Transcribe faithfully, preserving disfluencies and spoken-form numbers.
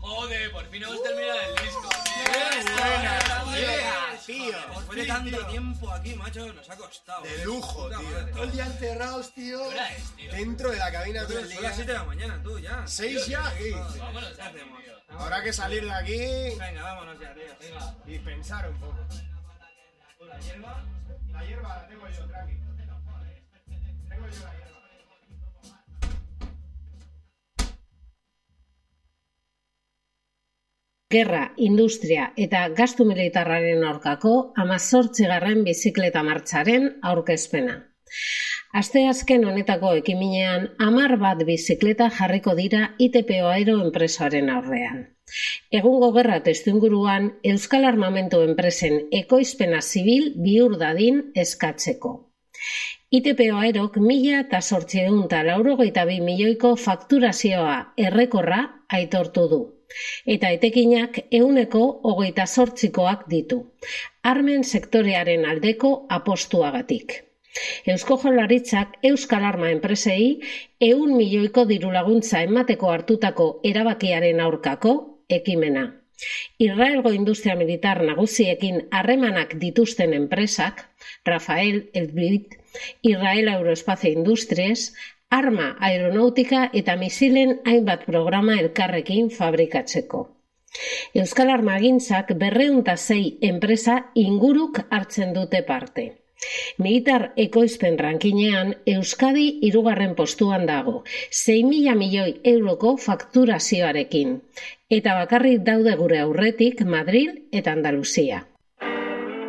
Joder, por fin hemos terminado el disco. Tío, después de tanto tiempo aquí, macho, nos ha costado. De lujo, tío. Todo el día encerrados, tío. ¿Qué hora es, tío? Dentro de la cabina todo el Son las día. siete de la mañana, tú, ya. ¿Seis ya? ¿Qué dices? Vámonos, ¿Qué hacemos? Habrá que salir de aquí Venga, vámonos ya, tío. Venga. y pensar un poco. La hierba, la hierba la tengo yo, tranqui. Tengo yo la hierba. Gerra, industria eta gastu militarraren aurkako hamazortzigarren bizikleta martxaren aurkezpena. Asteazken honetako ekiminean hamar bat bizikleta jarriko dira I T P Aero enpresaren aurrean. Egungo gerra testuinguruan Euskal Armamentu enpresen ekoizpena zibil bihur dadin eskatzeko. I T P Aerok mila eta zortziehun eta laurogeita bi milioiko fakturazioa errekorra aitortu du. Eta etekinak ehuneko hogeita zortzikoak ditu. Armen sektorearen aldeko apostuagatik. Eusko Jaurlaritzak Euskal Arma enpresei ehun milioiko dirulaguntza emateko hartutako erabakiaren aurkako ekimena. Israelgo industria militar nagusiekin harremanak dituzten enpresak, Rafael, Elbit, Israel Aeroespacio Industries, arma, aeronautika eta misilen hainbat programa elkarrekin fabrikatzeko. Euskal Armagintzak berrehun eta sei enpresa inguruk hartzen dute parte. Militar ekoizpen rankinean Euskadi hirugarren postuan dago, sei mila milioi euroko fakturazioarekin, eta bakarrik daude gure aurretik Madril eta Andaluzia.